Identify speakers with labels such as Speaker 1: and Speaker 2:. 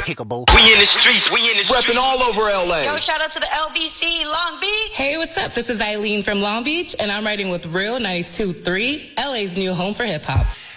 Speaker 1: Pickable.
Speaker 2: We in the streets,
Speaker 3: repping all over LA.
Speaker 4: Yo, shout out to the LBC, Long Beach.
Speaker 5: Hey, what's up? This is Eileen from Long Beach, and I'm riding with Real 92.3, LA's new home for hip hop.